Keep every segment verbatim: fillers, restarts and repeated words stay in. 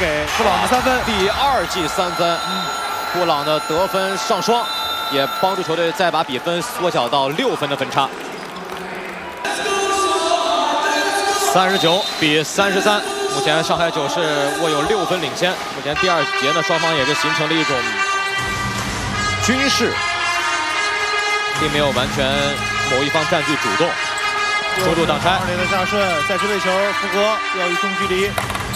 给布朗的三分， 第二记三分。嗯，布朗的得分上双，也帮助球队再把比分缩小到六分的分差。三十九比三十三，目前上海九市握有六分领先。目前第二节呢，双方也是形成了一种均势，并没有完全某一方占据主动。抽住挡拆， 二垒的下顺，再支位球，福格要以中距离，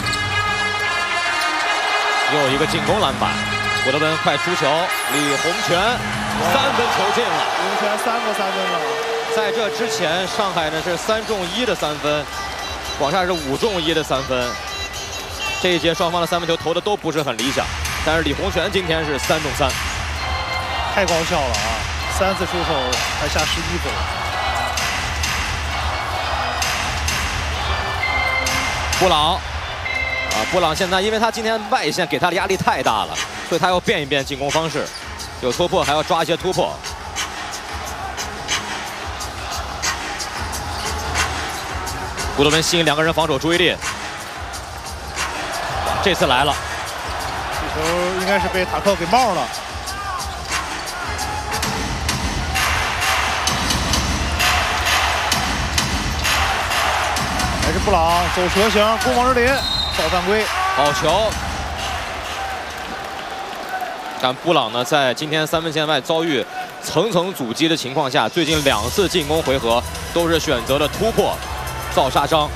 又有一个进攻篮板。古德温快出球，李洪权三分球进了， 李洪权三个三分了。 在这之前，上海呢是三中一的三分，广厦是五中一的三分。这一节双方的三分球投的都不是很理想，但是李洪权今天是三中三， 太高效了啊！三次出手还下十一分。 布朗，啊，布朗现在因为他今天外线给他的压力太大了，所以他要变一变进攻方式，有突破还要抓一些突破。古德温吸引两个人防守注意力，这次来了， 这球应该是被塔克给冒了。还是布朗走蛇形攻王之林，造犯规， 好球。但布朗呢，在今天三分线外遭遇层层阻击的情况下，最近两次进攻回合都是选择了突破造杀伤。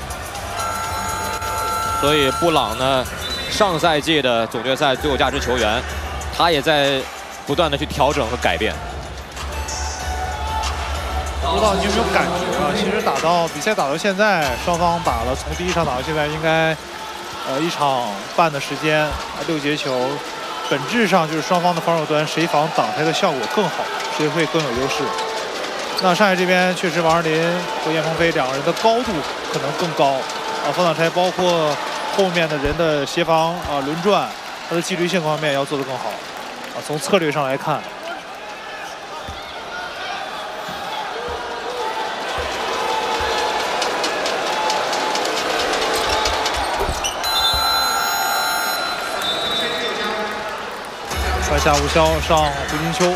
所以布朗呢，上赛季的总决赛最有价值球员，他也在不断的去调整和改变。 不知道你有没有感觉啊？其实打到比赛打到现在，双方打了从第一场打到现在，应该呃一场半的时间，六节球，本质上就是双方的防守端谁防挡拆的效果更好，谁会更有优势。那上海这边确实王治林和叶鹏飞两个人的高度可能更高啊，防挡拆包括后面的人的协防啊轮转，他的纪律性方面要做得更好啊。从策略上来看。传下无效上胡金秋，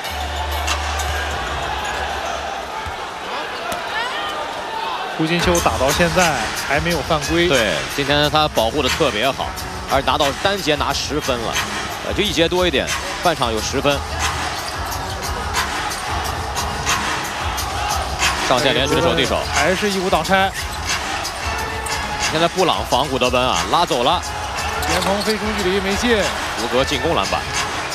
胡金秋打到现在还没有犯规。 对，今天他保护的特别好，而拿到单节拿十分了，呃，就一节多一点，半场有十分。上线连续的手递手， 还是义无挡拆。 现在布朗防古德温啊，拉走了。 严鹏飞中距离没进， 福格进攻篮板。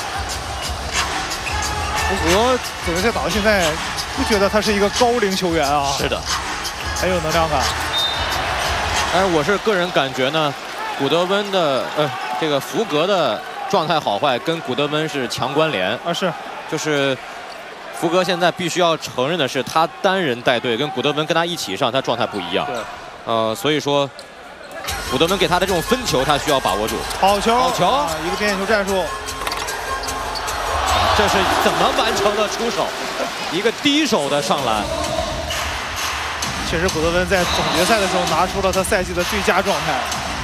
福格总决赛打到现在，不觉得他是一个高龄球员啊？ 是的， 很有能量感。 但是我是个人感觉呢，古德温的呃这个福格的状态好坏跟古德温是强关联啊，是， 就是福格现在必须要承认的是，他单人带队跟古德温跟他一起上，他状态不一样。 对， 呃，所以说古德温给他的这种分球，他需要把握住。 好球， 好球， 啊、一个边线球战术。 这是怎么完成的出手？一个低手的上篮。 确实，古德温在总决赛的时候拿出了他赛季的最佳状态。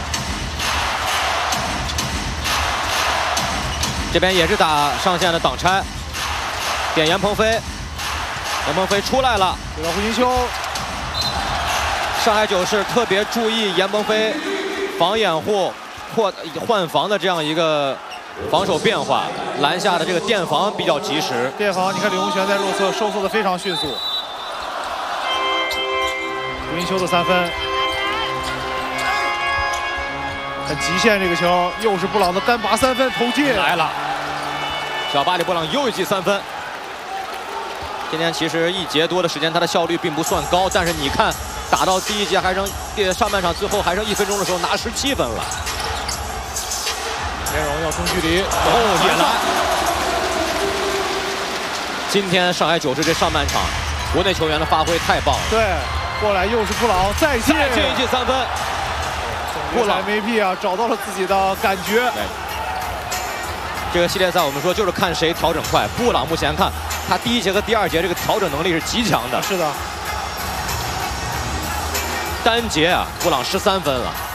这边也是打上线的挡拆，点严鹏飞，严鹏飞出来了， 给到胡金秋。 上海九市特别注意严鹏飞防掩护、扩换防的这样一个防守变化，篮下的这个垫防比较及时。 垫防，你看李洪权在右侧收缩的非常迅速。胡金秋的三分，很极限这个球，又是布朗的单拔三分投进来了。小巴里布朗又一记三分。今天其实一节多的时间，他的效率并不算高，但是你看打到第一节还剩上半场最后还剩一分钟的时候拿十七分了。 田荣要中距离， 哦，也来。今天上海九市这上半场，国内球员的发挥太棒了。 对，过来又是布朗再进， 再进一记三分。 布朗 M V P 啊，找到了自己的感觉。 这个系列赛我们说就是看谁调整快。布朗目前看他第一节和第二节这个调整能力是极强的。 是的， 单节啊，布朗十三分了。